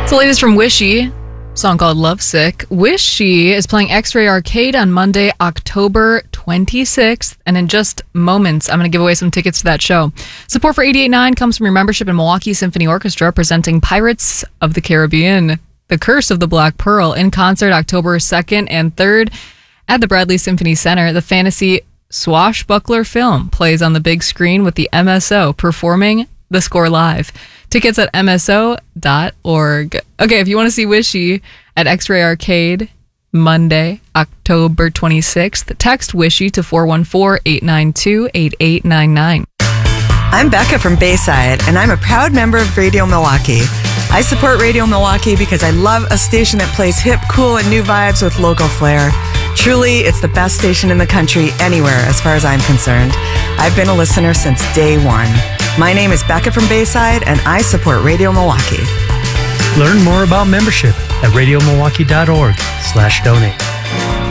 It's the latest from Wishy, a song called Lovesick. Wishy is playing X-Ray Arcade on Monday, October 26th. And in just moments, I'm going to give away some tickets to that show. Support for 88.9 comes from your membership in Milwaukee Symphony Orchestra, presenting Pirates of the Caribbean, The Curse of the Black Pearl, in concert October 2nd and 3rd at the Bradley Symphony Center. The fantasy swashbuckler film plays on the big screen with the MSO performing the score live. Tickets at mso.org. Okay, if you want to see Wishy at X-Ray Arcade Monday, October 26th, text Wishy to 414-892-8899. I'm Becca from Bayside, and I'm a proud member of Radio Milwaukee. I support Radio Milwaukee because I love a station that plays hip, cool, and new vibes with local flair. Truly, it's the best station in the country anywhere as far as I'm concerned. I've been a listener since day one. My name is Becca from Bayside, and I support Radio Milwaukee. Learn more about membership at radiomilwaukee.org/donate.